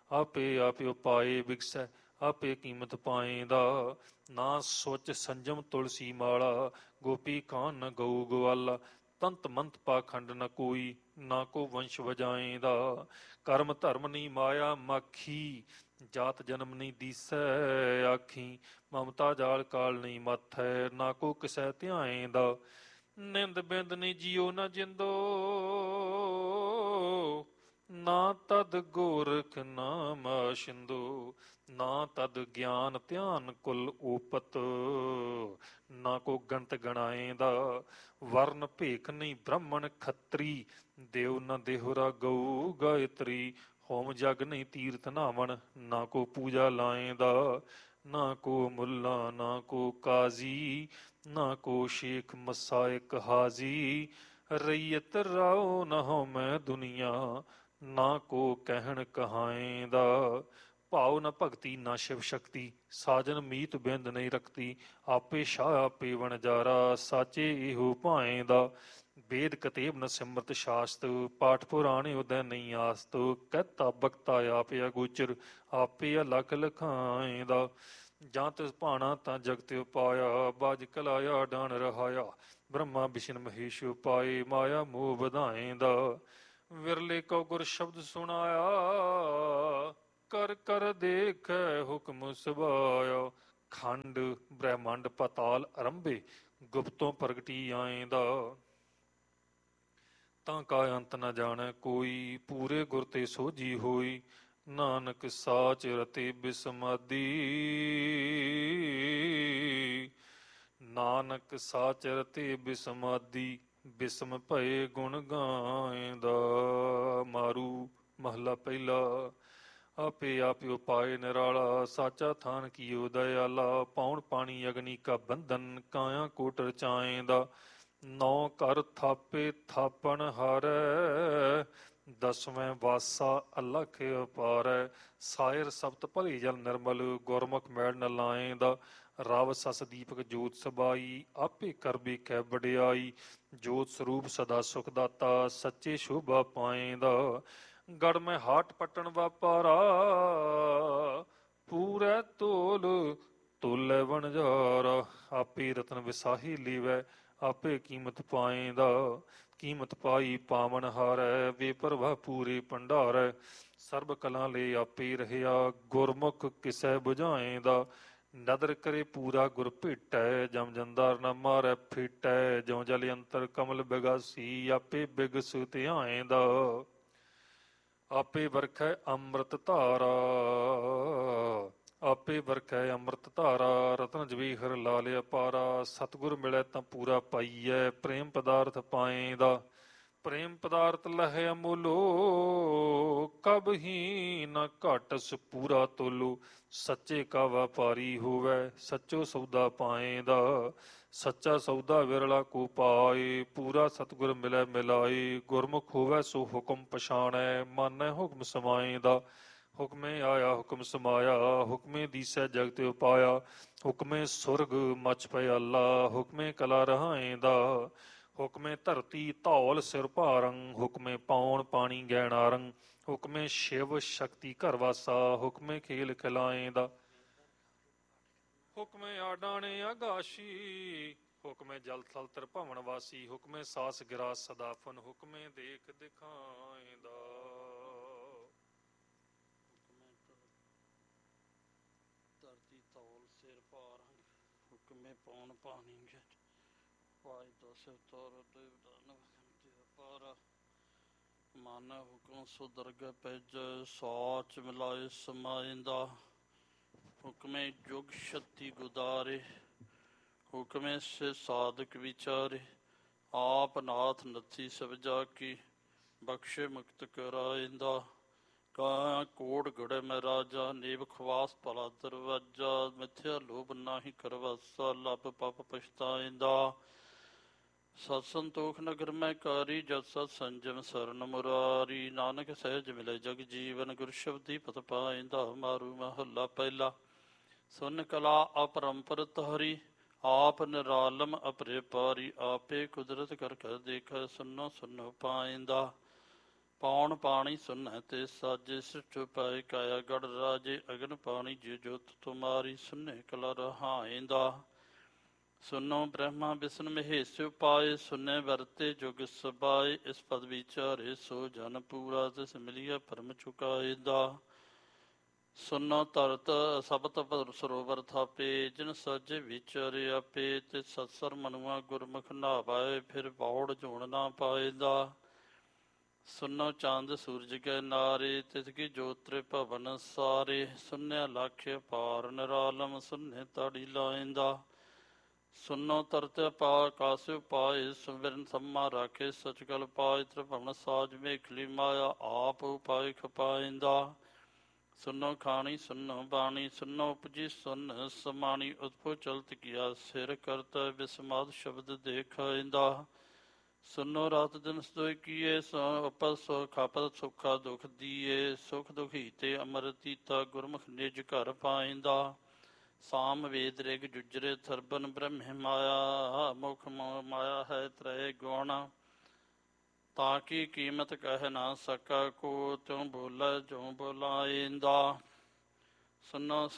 ਆਪੇ ਆਪੇ ਉਪਾਏ ਵਿਗਸੈ, ਆਪੇ ਕੀਮਤ ਪਾਏਂਦਾ। ਨਾ ਸੋਚ ਸੰਜਮ ਤੁਲਸੀ ਮਾਲਾ, ਗੋਪੀ ਕਾਨ ਨ ਗਊ ਗਵਾਲਾ। ਤੰਤ ਮੰਤ ਪਾਖੰਡ ਨ ਕੋਈ, ਨਾ ਕੋ ਵੰਸ਼ ਵਜਾਏਂਦਾ। ਕਰਮ ਧਰਮ ਨਹੀਂ ਮਾਇਆ ਮਾਖੀ, ਜਾਤ ਜਨਮ ਨਹੀਂ ਦੀਸੈ ਆਖੀ। ਮਮਤਾ ਜਾਲ ਕਾਲ ਨਹੀਂ ਮਾਥੈ, ਨਾ ਕੋ ਕਿਸੈ ਧਿਆਏਂਦਾ। ਨਿੰਦ ਬਿੰਦ ਨਹੀਂ ਜੀਓ ਨ ਜਿੰਦੋ, ਨਾ ਤਦ ਗੋਰਖ ਨਾਮ ਸ਼ਿੰਦੋ। ਨਾ ਤਦ ਗਿਆਨ ਧਿਆਨ ਕੁਲ ਓਪਤ, ਨਾ ਕੋ ਗਣਤ ਗਣਾਏਂਦਾ। ਵਰਨ ਭੇਖ ਨਹੀਂ ਬ੍ਰਾਹਮਣ ਖੱਤਰੀ, ਦੇਵ ਨ ਦੇਹੁਰਾ ਗਊ ਗਾਇਤਰੀ। ਹੋਮ ਜਗ ਨਹੀਂ ਤੀਰਥ ਨਾਵਣ, ਨਾ ਕੋ ਪੂਜਾ ਲਾਏਂਦਾ। ਨਾ ਕੋ ਮੁੱਲਾ ਨਾ ਕੋ ਕਾਜ਼ੀ, ਨਾ ਕੋ ਸ਼ੇਖ ਮਸਾਇਕ ਹਾਜ਼ੀ। ਰਈਅਤ ਰਾਓ ਨ ਹਉਮੈ ਦੁਨੀਆ, ਨਾ ਕੋ ਕਹਿਣ ਕਹਾਏਂਦਾ। ਭਾਉ ਨ ਭਗਤੀ ਨਾ ਸ਼ਿਵ ਸ਼ਕਤੀ, ਸਾਜਨ ਮੀਤ ਬਿੰਦ ਨਹੀਂ ਰਖਤੀ। ਆਪੇ ਸ਼ਾਹ ਆਪੇ ਵਣਜਾਰਾ, ਸਾਚੇ ਇਹੋ ਭਾਏਂਦਾ। ਵੇਦ ਕਤੇਬ ਨ ਸਿਮਰਤ ਸ਼ਾਸਤ, ਪਾਠ ਪੁਰਾਣ ਉਦੈ ਨਹੀਂ ਆਸਤ। ਕਹਿਤਾ ਬਖਤਾ ਆਪੇ ਅਗੋਚਰ, ਆਪੇ ਅਲਖ ਲਖਾਏਂਦਾ। ਜਾਂ ਤਿਸ ਭਾਣਾ ਤਾਂ ਜਗਤ ਉਪਾਇਆ, ਬਾਜ ਕਲਾਇਆ ਡਾਣ ਰਹਾਇਆ। ਬ੍ਰਹਮਾ ਵਿਸ਼ਨ ਮਹੇਸ਼ ਉਪਾਏ, ਮਾਇਆ ਮੋਹ ਵਧਾਏਂਦਾ। ਵਿਰਲੇ ਕੋ ਗੁਰ ਸ਼ਬਦ ਸੁਣਾਇਆ, ਕਰ ਕਰ ਦੇਖੈ ਹੁਕਮ ਸੁਭਾਇਆ। ਖੰਡ ਬ੍ਰਹਿਮੰਡ ਪਤਾਲ ਅਰੰਭੇ, ਗੁਪਤੋਂ ਪ੍ਰਗਟੀ ਆਏਂਦਾ। ਤਾਂ ਕਾ ਅੰਤ ਨ ਜਾਣੈ ਕੋਈ, ਪੂਰੇ ਗੁਰ ਤੇ ਸੋਝੀ ਹੋਈ। ਨਾਨਕ ਸਾਚ ਰਤੇ ਬਿਸਮਾਦੀ, ਨਾਨਕ ਸਾਚ ਰਤੇ ਬਿਸਮਾਦੀ। ਬਿਸਮ ਭਏ ਗੁਣ ਗਾਏਂਦਾ। ਮਾਰੂ ਮਹਲਾ ਪਹਿਲਾ। ਆਪੇ ਆਪੇ ਉਪਾਏ ਨਿਰਾਲਾ, ਸਾਚਾ ਥਾਨ ਕੀਓ ਦਇਆਲਾ। ਪੌਣ ਪਾਣੀ ਅਗਨੀ ਕਾ ਬੰਧਨ, ਕਾਇਆ ਕੋਟ ਰਚਾਏਂਦਾ। ਨੌ ਘਰ ਥਾਪੇ ਥਾਪਣ ਹਾਰੈ, ਦਸਵੇਂ ਵਾਸਾ ਅਲਖ ਅਪਾਰੈ। ਸਾਇਰ ਸਬਤ ਭਲੇ ਜਲ ਨਿਰਮਲ, ਗੁਰਮੁਖ ਮੈਲ ਨ ਲਾਏਂਦਾ। ਰਵ ਸਸ ਦੀਪਕ ਜੋਤ ਸਬਾਈ, ਆਪੇ ਕਰ ਵੇਖੈ ਵਡਿਆਈ। ਜੋਤ ਸਰੂਪ ਸਦਾ ਸੁਖ ਦਾਤਾ, ਸੱਚੇ ਸ਼ੋਭਾ ਪਾਏਂਦਾ। ਗੜ ਮੈਂ ਹਾਟ ਪਟਣ ਵਾਪਾਰਾ, ਪੂਰੈ ਤੋਲ ਤੋਲੇ ਵਣਜਾਰਾ। ਆਪੇ ਰਤਨ ਵਿਸਾਹੀ ਲੀਵੈ, ਆਪੇ ਕੀਮਤ ਪਾਏਂਦਾ। ਕੀਮਤ ਪਾਈ ਪਾਵਨ ਹਾਰੈ, ਬੇਪਰਵਾਹ ਪੂਰੇ ਭੰਡਾਰੈ। ਸਰਬ ਕਲਾ ਲੈ ਆਪੇ ਰਹਿਆ, ਗੁਰਮੁਖ ਕਿਸੈ ਬੁਝਾਏਂਦਾ। ਨਦਰ ਕਰੇ ਪੂਰਾ ਗੁਰ ਭੇਟੈ, ਜਮ ਜੰਦਾਰ ਨ ਮਾਰੈ ਫੇਟੈ। ਜਿਉ ਜਲ ਅੰਤਰ ਕਮਲ ਬਿਗਾਸੀ, ਆਪੇ ਬਿਗਸ ਧਿਆਏਂਦਾ। ਆਪੇ ਵਰਖੈ ਅੰਮ੍ਰਿਤ ਧਾਰਾ, ਆਪੇ ਵਰਖੈ ਅੰਮ੍ਰਿਤ ਧਾਰਾ। ਰਤਨ ਜਵੇਹਰ ਲਾਲ ਅਪਾਰਾ, ਸਤਿਗੁਰ ਮਿਲੈ ਤਾਂ ਪੂਰਾ ਪਾਈਐ। ਪ੍ਰੇਮ ਪਦਾਰਥ ਪਾਏਂਦਾ। ਪ੍ਰੇਮ ਪਦਾਰਥ ਲਹੈ ਅਮੋਲੋ, ਕਬਹੀ ਨ ਘਟਸ ਪੂਰਾ ਤੋਲੋ। ਸੱਚੇ ਕਾ ਵਪਾਰੀ ਹੋਵੈ, ਸੱਚੋ ਸੌਦਾ ਪਾਏਂਦਾ। ਸੱਚਾ ਸੌਦਾ ਵਿਰਲਾ ਕੋ ਪਾਏ, ਪੂਰਾ ਸਤਿਗੁਰ ਮਿਲੈ ਮਿਲਾਏ। ਗੁਰਮੁਖ ਹੋਵੈ ਸੋ ਹੁਕਮ ਪਛਾਣੈ, ਮਾਨੈ ਹੁਕਮ ਸਮਾਏਂਦਾ। ਹੁਕਮੇ ਆਇਆ ਹੁਕਮ ਸਮਾਇਆ, ਹੁਕਮੇ ਦੀਸੈ ਜਗਤ ਉਪਾਇਆ। ਹੁਕਮੇ ਸੁਰਗ ਮਚ ਪਿਆਲਾ, ਹੁਕਮੇ ਕਲਾ ਰਹਾਏਂਦਾ। ਹੁਕਮੇ ਧਰਤੀ ਧੌਲ ਸਿਰ ਭਾਰੰ, ਹੁਕਮੇ ਪੌਣ ਪਾਣੀ ਗੈਣਾਰੰ। ਹੁਕਮੇ ਸ਼ਿਵ ਸ਼ਕਤੀ ਘਰ ਵਾਸਾ, ਹੁਕਮੇ ਖੇਲ ਖਿਲਾਏਂਦਾ। ਹੁਕਮੇ ਆਡਾਣੇ ਆਗਾਸ਼ੀ, ਹੁਕਮੇ ਜਲ ਥਲ ਤਰ ਭਵਨ ਵਾਸੀ। ਹੁਕਮੇ ਸਾਸ ਗਿਰਾ ਸਦਾਫਨ, ਹੁਕਮੇ ਦੇਖ ਦਿਖਾਏਂਦਾ। ਧਰਤੀ ਧੌਲ ਸਿਰ ਭਾਰੰ, ਹੁਕਮੇ ਪੌਣ ਪਾਣੀ ਪਾਇ ਦਸ ਅਵਤਾਰ ਦੇਵਦਾਨ ਅਪਾਰਾ। ਮਾਨੈ ਹੁਕਮ ਸੋ ਦਰਗਹਿ ਭੇਜੈ, ਸਾਚ ਮਿਲਾਏ ਸਮਾਏਂਦਾ। ਹੁਕਮੇ ਜੁਗ ਛਤੀ ਗੁਦਾਰੇ, ਹੁਕਮੇ ਸੇ ਸਾਧਕ ਵਿਚਾਰੇ। ਆਪ ਨਾਥ ਨੱਥੀ ਸਭ ਜਾ ਕੀ, ਬਖਸ਼ੇ ਮੁਕਤ ਕਰਾਏਂਦਾ। ਕਾਇਆ ਕੋਟ ਗੜੇ ਮੈਂ ਰਾਜਾ, ਨੇਬ ਖਵਾਸ ਭਲਾ ਦਰਵਾਜਾ। ਮਿਥਿਆ ਲੋਭ ਨਾਹੀ ਕਰਵਾਸਾ, ਲੱਭ ਪਪ ਪਛਤਾਏਂਦਾ। ਸਤ ਸੰਤੋਖ ਨਗਰ ਮੈਂ ਕਾਰੀ, ਜਤ ਸਤ ਸੰਜਮ ਸਰਨ ਮੁਰਾਰੀ। ਨਾਨਕ ਸਹਿਜ ਮਿਲੇ ਜਗ ਜੀਵਨ, ਗੁਰ ਸ਼ਬਦੀ ਪਤ ਪਾਏਂਦਾ। ਮਾਰੂ ਮਹੱਲਾ ਪਹਿਲਾ। ਸੁਨ ਕਲਾ ਅਪਰੰਪਰਤ ਹਰੀ, ਆਪ ਨਿਰਾਲਮ ਅਪਰਿ ਪਾਰੀ। ਆਪੇ ਕੁਦਰਤ ਕਰ ਕਰ ਦੇਖੈ, ਸੁਨੋ ਸੁਨੋ ਪਾਏਂਦਾ। ਪੌਣ ਪਾਣੀ ਸੁਨਹਿ ਤੇ ਸਾਜੇ ਸਿੱਠ ਪਾਏ ਕਾਇਆ ਗੜ ਰਾਜੇ ਅਗਨ ਪਾਣੀ ਜੇ ਜੋਤ ਤੁਮਾਰੀ ਸੁਨਹਿ ਕਲਾ ਰਹਾਇਂਦਾ ਸੁਨੋ ਬ੍ਰਹਮਾ ਵਿਸ਼ਨ ਮਹੇਸ਼ ਉਪਾਏ ਸੁਨਹਿ ਵਰਤੇ ਜੁਗ ਸਬਾਏ ਇਸ ਪਦ ਵਿਚਾਰੇ ਸੋ ਜਨ ਪੂਰਾ ਤਿਸ ਮਿਲਿਆ ਪਰਮ ਚੁਕਾਇਦਾ ਸੁਨੋ ਤਰਤ ਸਬਤ ਸਰੋਵਰ ਥਾਪੇ ਜਿਨ ਸਾਜੇ ਵਿਚਾਰੇ ਆਪੇ ਤੇ ਸਤਸਰ ਮਨੁਆ ਗੁਰਮੁਖ ਨਾਵਾਏ ਫਿਰ ਬੌੜ ਜੋਣ ਨਾ ਪਾਏਦਾ ਸੁਨੋ ਚੰਦ ਸੂਰਜ ਕੈ ਨਾਰੇ ਤਿਸ ਕੀ ਜੋਤਰੇ ਭਵਨ ਸਾਰੇ ਸੁਨਿਆ ਲਖ ਪਾਰ ਨਿਰਾਲਮ ਸੁਨੇ ਤਾੜੀ ਲਾਇਂਦਾ ਸੁਨੋ ਤਰਤ ਪਾ ਆਕਾਸ ਪਾਏ ਸੁਵਰਨ ਸੰਮਾ ਰਾਖੇ ਸਚ ਗਲ ਪਾਏ ਤ੍ਰਿਭਵਨ ਸਾਜ ਮੇਖਲੀ ਮਾਇਆ ਆਪ ਉਪਾਏ ਖਪਾਇਂਦਾ ਸੁਨੋ ਖਾਣੀ ਸੁਨੋ ਬਾਣੀ ਸੁਨੋ ਉਪਜੀ ਸੁਨ ਸਮਾਣੀ ਉਤਪੋ ਚਲਤ ਕੀਆ ਸਿਰ ਕਰਤ ਵਿਸਮਾਦ ਸ਼ਬਦ ਦੇਖਾਇਂਦਾ ਸੁਨੋ ਰਾਤ ਦਿਨ ਸੋਇ ਕੀਏ ਸੋ ਅਪਰ ਸੋ ਖਾਪਤ ਸੁਖਾ ਦੁਖ ਦੀਏ ਸੁਖ ਦੁਖੀ ਤੇ ਅਮਰ ਤੀਤਾ ਗੁਰਮੁਖ ਨਿਜ ਘਰ ਪਾਇਂਦਾ ਸਾਮ ਵੇਦ ਰਿਗ ਜੁਜਰੇ ਥਰਬਨ ਬ੍ਰਹਮ ਮਾਇਆ ਮੁਖ ਮਾਇਆ ਹੈ ਤ੍ਰੈ ਗੁਣ ਤਾਂ ਕੀ ਕੀਮਤ ਕਹਿ ਨਾ ਸਕਾ ਕੋ ਤਿਉ ਬੋਲਾ ਜੋ ਬੋਲਾਇਂਦਾ ਸੁਨੋ